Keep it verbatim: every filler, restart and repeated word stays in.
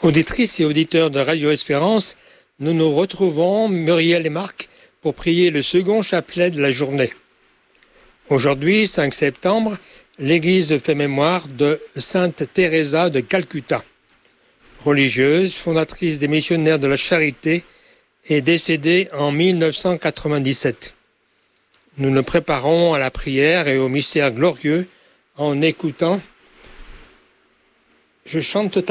Auditrices et auditeurs de Radio Espérance, nous nous retrouvons, Muriel et Marc, pour prier le second chapelet de la journée. Aujourd'hui, cinq septembre, l'Église fait mémoire de Sainte Teresa de Calcutta, religieuse, fondatrice des missionnaires de la charité et décédée en mille neuf cent quatre-vingt-dix-sept. Nous nous préparons à la prière et au mystère glorieux en écoutant « Je chante ta gloire ».